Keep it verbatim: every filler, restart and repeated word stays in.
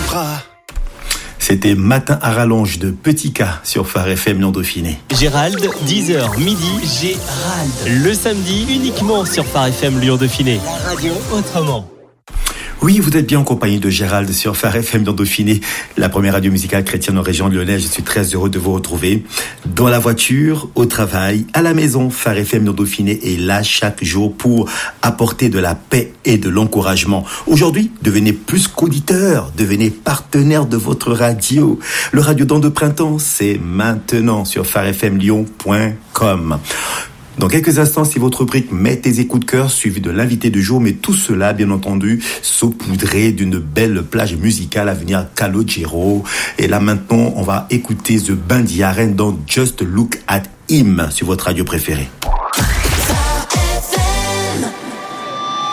bras. C'était Matin à rallonge de Petit K sur Phare F M Lyon Dauphiné. Gérald, dix heures midi. Gérald. Le samedi, uniquement sur Phare F M Lyon Dauphiné. La radio autrement. Oui, vous êtes bien en compagnie de Gérald sur Phare F M Lyon Dauphiné, la première radio musicale chrétienne en région lyonnaise. Je suis très heureux de vous retrouver dans la voiture, au travail, à la maison. Phare F M Lyon Dauphiné est là chaque jour pour apporter de la paix et de l'encouragement. Aujourd'hui, devenez plus qu'auditeur, devenez partenaire de votre radio. Le Radiodent de printemps, c'est maintenant sur phare f m lyon point com. Dans quelques instants, c'est votre rubrique « Mets tes écoutes de cœur » suivi de l'invité du jour. Mais tout cela, bien entendu, saupoudré d'une belle plage musicale à venir à Calogero. Et là, maintenant, on va écouter The Bandiaren dans « Just Look at Him » sur votre radio préférée.